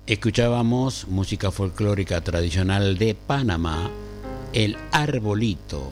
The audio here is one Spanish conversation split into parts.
Escuchábamos música folclórica tradicional de Panamá, El Arbolito.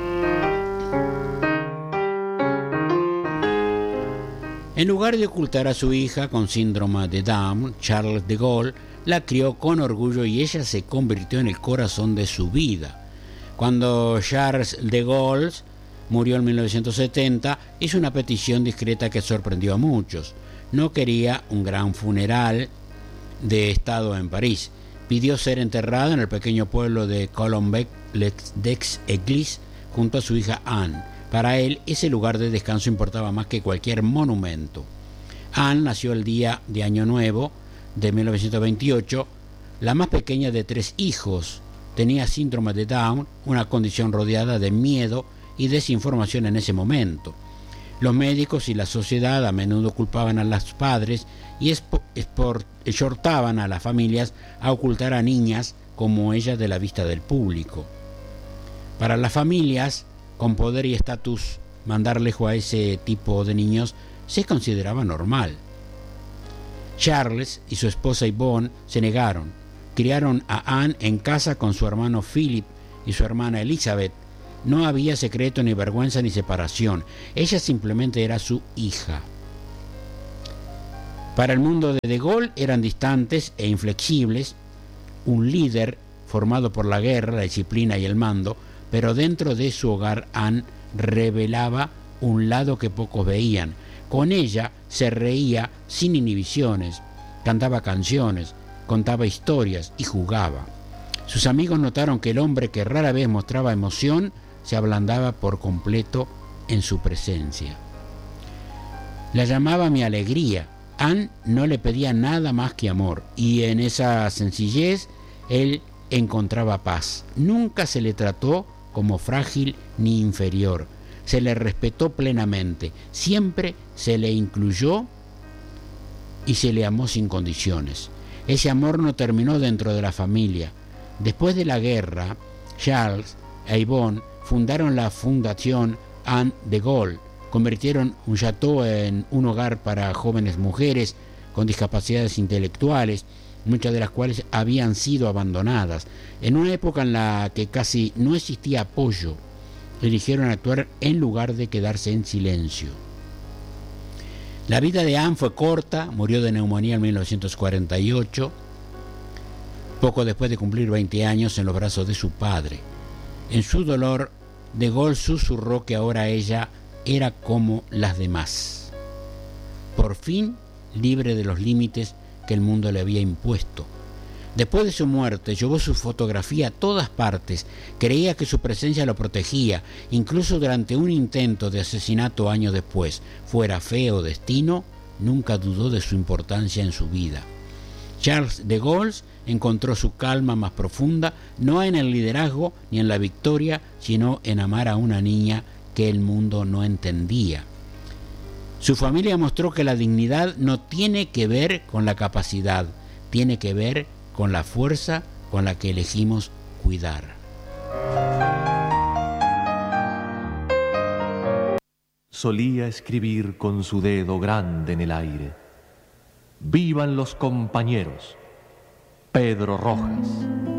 En lugar de ocultar a su hija con síndrome de Down, Charles de Gaulle la crió con orgullo y ella se convirtió en el corazón de su vida. Cuando Charles de Gaulle murió en 1970, hizo una petición discreta que sorprendió a muchos. No quería un gran funeral de Estado en París. Pidió ser enterrado en el pequeño pueblo de Colombec-les-Églises junto a su hija Anne. Para él, ese lugar de descanso importaba más que cualquier monumento. Anne nació el día de Año Nuevo de 1928, la más pequeña de 3 hijos. Tenía síndrome de Down, una condición rodeada de miedo y desinformación en ese momento. Los médicos y la sociedad a menudo culpaban a los padres y exhortaban a las familias a ocultar a niñas como ella de la vista del público. Para las familias con poder y estatus, mandar lejos a ese tipo de niños se consideraba normal. Charles y su esposa Yvonne se negaron. Criaron a Anne en casa con su hermano Philip y su hermana Elizabeth. No había secreto, ni vergüenza, ni separación. Ella simplemente era su hija. Para el mundo de Gaulle eran distantes e inflexibles, un líder formado por la guerra, la disciplina y el mando, pero dentro de su hogar Anne revelaba un lado que pocos veían. Con ella se reía sin inhibiciones, cantaba canciones, contaba historias y jugaba. Sus amigos notaron que el hombre que rara vez mostraba emoción se ablandaba por completo en su presencia. La llamaba mi alegría. Anne no le pedía nada más que amor, y en esa sencillez él encontraba paz. Nunca se le trató como frágil ni inferior. Se le respetó plenamente. Siempre se le incluyó y se le amó sin condiciones. Ese amor no terminó dentro de la familia. Después de la guerra, Charles e Yvonne fundaron la Fundación Anne de Gaulle. Convirtieron un château en un hogar para jóvenes mujeres con discapacidades intelectuales, muchas de las cuales habían sido abandonadas. En una época en la que casi no existía apoyo, eligieron actuar en lugar de quedarse en silencio. La vida de Anne fue corta, murió de neumonía en 1948, poco después de cumplir 20 años en los brazos de su padre. En su dolor, de Gaulle susurró que ahora ella era como las demás, por fin libre de los límites que el mundo le había impuesto. Después de su muerte, llevó su fotografía a todas partes. Creía que su presencia lo protegía, incluso durante un intento de asesinato años después. Fuera fe o destino, nunca dudó de su importancia en su vida. Charles de Gaulle encontró su calma más profunda, no en el liderazgo ni en la victoria, sino en amar a una niña que el mundo no entendía. Su familia mostró que la dignidad no tiene que ver con la capacidad, tiene que ver con la fuerza con la que elegimos cuidar. Solía escribir con su dedo grande en el aire: vivan los compañeros. Pedro Rojas.